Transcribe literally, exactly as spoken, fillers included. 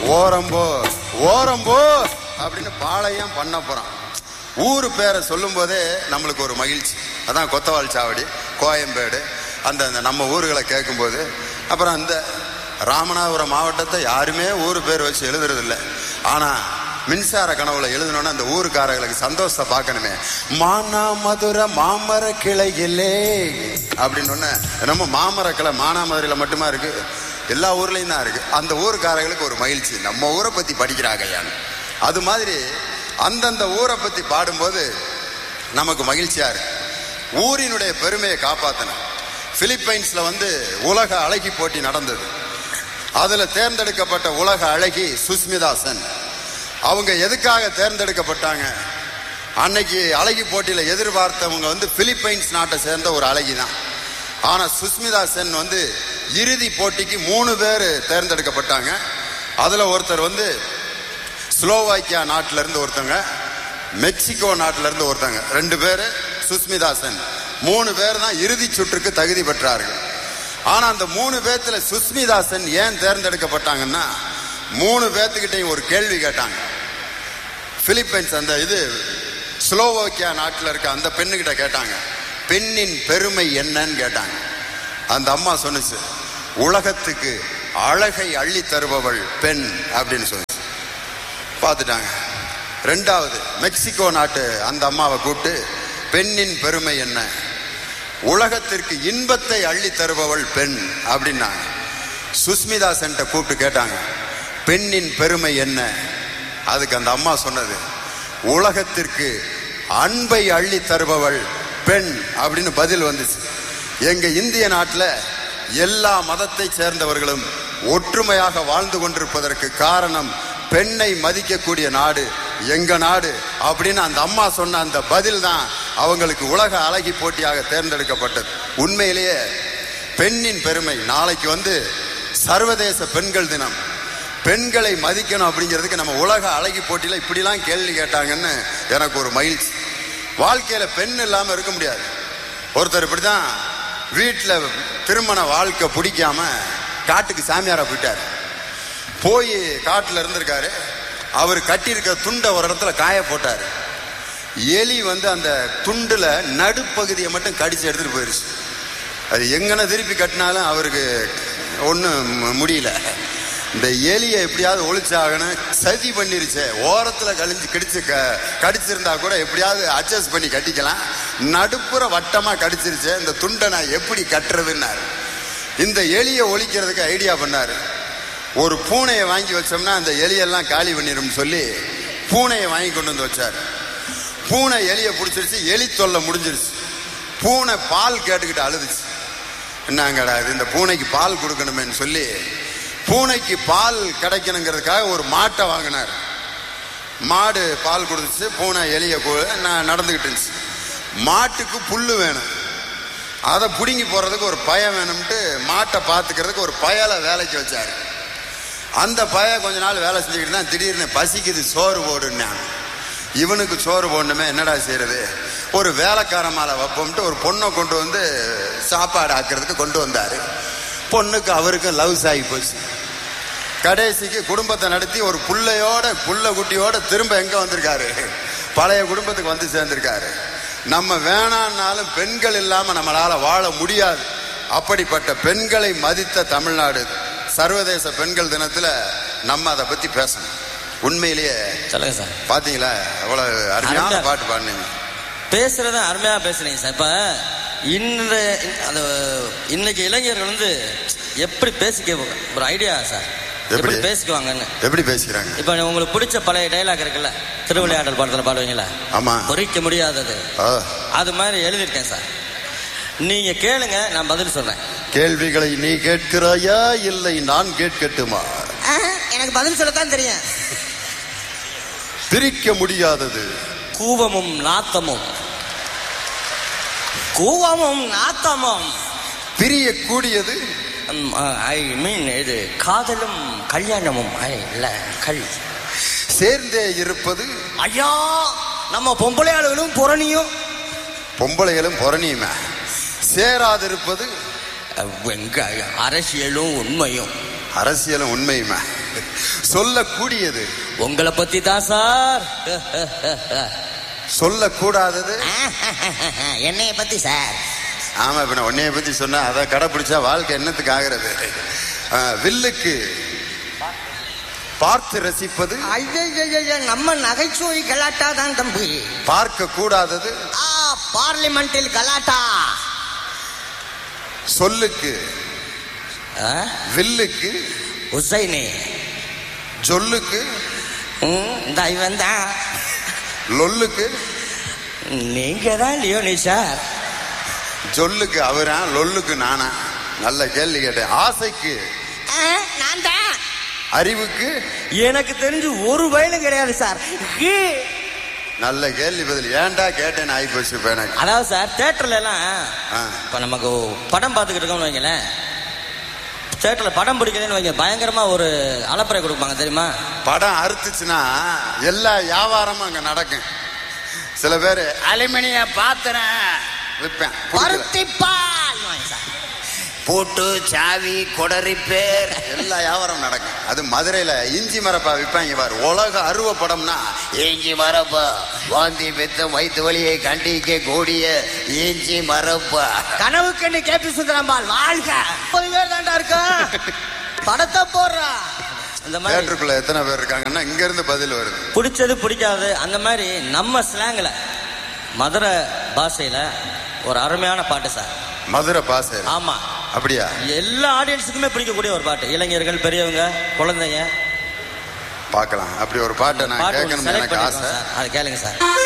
ஓரம்போ ஓரம்போ அப்படின்னு பாளையம் பண்ண போறான். ஊரு பேரை சொல்லும் போதே நம்மளுக்கு ஒரு மகிழ்ச்சி. அதான் கொத்தவால் சாவடி, கோயம்பேடு, அந்த நம்ம ஊர்களை கேட்கும்போது. அப்புறம் அந்த ராமநாதபுரம் மாவட்டத்தை யாருமே ஊர் பேர் வச்சு எழுதுறது இல்லை. ஆனா மின்சார கனவுல எழுதணும்னா அந்த ஊருக்காரர்களுக்கு சந்தோஷத்தை பார்க்கணுமே. மானாமதுரை மாமர கிளையிலே அப்படின்னு ஒண்ணு. நம்ம மாமர கிளை மானாமதுரையில மட்டுமா இருக்கு? எல்லா ஊர்லயும் தான் இருக்கு. அந்த ஊருக்காரர்களுக்கு ஒரு மகிழ்ச்சி, நம்ம ஊரை பத்தி படிக்கிறாங்க. அது மாதிரி அந்தந்த ஊரை பத்தி பாடும்போது நமக்கு மகிழ்ச்சியா இருக்கு. ஊரினுடைய பெருமையை காப்பாற்றணும். பிலிப்பைன்ஸ்ல வந்து உலக அழகி போட்டி நடந்தது. அதுல தேர்ந்தெடுக்கப்பட்ட உலக அழகி சுஸ்மிதா சென். அவங்க எதுக்காக தேர்ந்தெடுக்கப்பட்டாங்க? அன்னைக்கு அழகி போட்டியில எதிர்பார்த்தவங்க வந்து பிலிப்பைன்ஸ் நாட்டை சேர்ந்த ஒரு அழகி தான். ஆனா சுஸ்மிதா சென் வந்து இறுதி போட்டிக்கு மூணு பேர் தேர்ந்தெடுக்கப்பட்டாங்க. அதுல ஒருத்தர் வந்து ஸ்லோவாக்கியா நாட்டில இருந்து ஒருத்தங்க, மெக்சிகோ நாட்டில இருந்து ஒருத்தங்க, ரெண்டு பேரு சுஸ்மிதா சென். மூணு பேர் தான் இறுதி சுற்றுக்கு தகுதி பெற்றார்கள். ஆனா அந்த மூணு பேர்த்துல சுஸ்மிதா சென் ஏன் தேர்ந்தெடுக்கப்பட்டாங்கன்னா, மூணு பேர்த்துக்கிட்டையும் ஒரு கேள்வி கேட்டாங்க. பிலிப்பைன்ஸ் அந்த இது ஸ்லோவாக்கியா நாட்டில் இருக்க அந்த பெண்ணுகிட்ட கேட்டாங்க, பெண்ணின் பெருமை என்னன்னு கேட்டாங்க. அந்த அம்மா சொன்னுச்சு, உலகத்துக்கு அழகை அள்ளி தருபவள் பெண் அப்படின்னு சொன்னுச்சு. பார்த்துட்டாங்க. ரெண்டாவது மெக்சிகோ நாட்டு அந்த அம்மாவை கூப்பிட்டு, பெண்ணின் பெருமை என்ன? உலகத்திற்கு இன்பத்தை அள்ளி தருபவள் பெண் அப்படின்னாங்க. சுஸ்மிதா சென்ட்ட கூப்பிட்டு கேட்டாங்க, பெண்ணின் பெருமை என்ன? அதுக்கு அந்த அம்மா சொன்னது, உலகத்திற்கு அன்பை அள்ளி தருபவள் பெண் அப்படின்னு பதில் வந்துச்சு. எங்க இந்திய நாட்டில் எல்லா மதத்தை சேர்ந்தவர்களும் ஒற்றுமையாக வாழ்ந்து கொண்டிருப்பதற்கு காரணம் பெண்ணை மதிக்கக்கூடிய நாடு எங்க நாடு அப்படின்னு அந்த அம்மா சொன்ன அந்த பதில் தான் அவங்களுக்கு உலக அழகி போட்டியாக தேர்ந்தெடுக்கப்பட்டது. உண்மையிலேயே பெண்ணின் பெருமை. நாளைக்கு வந்து சர்வதேச பெண்கள் தினம். பெண்களை மதிக்கணும் அப்படிங்கிறதுக்கு நம்ம உலக அழகி போட்டியில இப்படிலாம் கேள்வி கேட்டாங்கன்னு எனக்கு ஒரு மகிழ்ச்சி. வாழ்க்கையில பெண் இல்லாம இருக்க முடியாது. ஒருத்தர் இப்படிதான் வீட்டில் திருமண வாழ்க்கை பிடிக்காம காட்டுக்கு சாமியாரா போயிட்டார். போய் காட்டுல இருந்திருக்காரு. அவர் கட்டியிருக்கிற துண்டை ஒரு இடத்துல காய போட்டார். எலி வந்து அந்த துண்டுல நடுப்பகுதியை மட்டும் கடிச்சு எடுத்துட்டு போயிருச்சு. அது எங்கன திருப்பி கட்டினாலும் அவருக்கு ஒன்றும் முடியல. இந்த எலியை எப்படியாவது ஒழிச்சாகணும், சதி பண்ணிருச்சே. ஓரத்துல கழிஞ்சு கடிச்சு கடிச்சிருந்தா கூட எப்படியாவது அட்ஜஸ்ட் பண்ணி கட்டிக்கலாம். நடுப்புற வட்டமா கடிச்சிருச்சே, இந்த துண்டை நான் எப்படி கட்டுறதுன்னாரு. இந்த எலியை ஒழிக்கிறதுக்கு ஐடியா பண்ணாரு. ஒரு பூனையை வாங்கி வச்சோம்னா அந்த எலியெல்லாம் காலி பண்ணிடும் சொல்லி பூனையை வாங்கி கொண்டு வந்து வச்சாரு. பூனை எலியை பிடிச்சிருச்சு. எலி தொல்லை முடிஞ்சிருச்சு. பூனை பால் கேட்டுக்கிட்டு அழுதுச்சு. என்னங்கடா இது, இந்த பூனைக்கு பால் கொடுக்கணுமேன்னு சொல்லி பூனைக்கு பால் கிடைக்கணுங்கிறதுக்காக ஒரு மாட்டை வாங்கினார். மாடு பால் கொடுத்துச்சு. பூனை எலியை நடந்துகிட்டு இருந்துச்சு. மாட்டுக்கு புல்லு வேணும். அதை பிடுங்கி போறதுக்கு ஒரு பய வேணும்ட்டு மாட்டை பார்த்துக்கிறதுக்கு ஒரு பயலை வேலைக்கு வச்சாரு. அந்த பய கொஞ்ச நாள் வேலை செஞ்சுக்கிட்டு தான் திடீர்னு பசிக்குது, சோறு போடுன்னாங்க. இவனுக்கு சோறு போடணுமே, என்னடா செய்யறது? ஒரு வேலைக்கார மாலை வைப்போம்ட்டு ஒரு பொண்ணை கொண்டு வந்து சாப்பாடு ஆக்கிறதுக்கு கொண்டு வந்தாரு. பொண்ணுக்கு அவருக்கும் லவ்ஸ் ஆகி போச்சு. கடைசிக்கு குடும்பத்தை நடத்தி ஒரு புள்ளையோட புள்ள குட்டியோட திரும்ப எங்க வந்திருக்காரு? பழைய குடும்பத்துக்கு வந்து சேர்ந்திருக்காரு. நம்ம வேணான்னாலும் பெண்கள் இல்லாம நம்மளால வாழ முடியாது. அப்படிப்பட்ட பெண்களை மதித்த தமிழ்நாடு. சர்வதேச பெண்கள் தினத்துல நம்ம அதை பத்தி பேசணும். உண்மையிலேயே சொல்லுங்க சார். பாத்தீங்களா எவ்வளவு அருமையான பாட்டு பாடுனீங்க. பேசுறத அருமையா பேசுறீங்க சார். இப்ப இன்று அந்த இன்னைக்கு இளைஞர்கள் வந்து எப்படி பேசிக்க ஒரு ஐடியா சார், எப்படி பேசிக்குவாங்கன்னு. எப்படி பேசிக்கிறாங்க? இப்ப உங்களுக்கு பிடிச்ச பழைய டைலாக் இருக்குல்ல, திருவிளையாடல் படத்துல பாடுவீங்களா? ஆமா. பொறிக்க முடியாதது, அது மாதிரி எழுதியிருக்கேன் சார். நீங்க கேளுங்க, நான் பதில் சொல்றேன். கேள்விகளை நீ கேட்கிறாயா இல்லை நான் கேட்கட்டுமா? எனக்கு பதில் சொல்லத்தான் தெரியும். பிரிக்க முடியாதது கூவமும் நாத்தமும், கூவமும் நாத்தமும். பிரியக்கூடியது ஐ மீன் இது காதலும் கல்யாணமும் இல்ல கல் சேர்ந்தே இருப்பது. ஐயா, நம்ம பொம்பளையாளுகளும் புறணியும் பொம்பளைகளும் புறணியுமே. சேராதிருப்பது அரசியலும் உண்மையும். அரசியலும் உண்மையுமே. சொல்லக்கூடியது உங்களை பத்தி தான் சார். சொல்லக்கூடாதது என்னைய பத்தி சார். ஆமா, இப்ப நான் உன்னைய பத்தி சொன்னா அதை கடைப்பிடிச்சா வாழ்க்கை என்னத்துக்கு ஆகிறது? வில்லுக்கு பார்த்து ரசிப்பது. நம்ம நகைச்சுவை கலாட்டா தான் தம்பி. பார்க்க கூடாதது பார்லிமெண்டில் கலாட்டா. சொல்லுக்கு வில்லுக்கு உசைனி, சொல்லுக்கு இந்த இவன் தான், லொல்லுக்கு நீங்க தான் லியோனி சார். சொல்லுக்கு அவரா, லொல்லுக்கு நானா? நல்ல கேள்வி கேட்டேன். ஆசைக்கு நான் தான். அறிவுக்கு எனக்கு தெரிஞ்சு ஒரு வயலும் கிடையாது சார். நல்ல கேள்வி பதில். ஏன்டா கேட்டேன் ஆகி போச்சு. எனக்கு அதாவது சார், தியேட்டர்ல எல்லாம் இப்ப நமக்கு படம் பார்த்துக்கிட்டு இருக்கோம்னு வைங்களேன், தியேட்டர்ல படம் பிடிக்கலன்னு வைங்க, பயங்கரமா ஒரு அலப்பறை கொடுப்பாங்க தெரியுமா? படம் அறுத்துச்சுன்னா எல்லா வியாபாரமும் அங்க நடக்கும். சில பேர் அலுமினிய பாத்திரம் விற்பேன், பூட்டு சாவி கொடரி பேர் எல்லா வியாபாரம் நடக்கும். அது மதுரையில இஞ்சி மரப்பா விற்பாங்க பாரு. உலக அருவ படம்னா இஞ்சி மரப்பா, வாந்தி பெத்த வயிற்று வலியை கண்டிக்க கூடிய இஞ்சி மரப்பா. கனவு கண்டு கேபி சுந்தரம்பாள் வாழ்க தாண்டா இருக்கா படத்தை போடுறா. அந்த மாதிரி தியேட்டருக்குள்ள எத்தனை பேர் இருக்காங்கன்னா இங்க இருந்து பதில் வருது. பிடிச்சது பிடிக்காது அந்த மாதிரி நம்ம ஸ்லாங்ல மதுரை பாஷையில ஒரு அருமையான பாட்டு சார். மதுரை பாஷை? ஆமா. அப்படியா? எல்லா ஆடியன்ஸுக்குமே பிடிக்கக்கூடிய ஒரு பாட்டு. இளைஞர்கள், பெரியவங்க, குழந்தைங்க பார்க்கலாம். அப்படி ஒரு பாட்டை நான் கேட்கணும், எனக்கு ஆசை. அதை கேளுங்க சார்.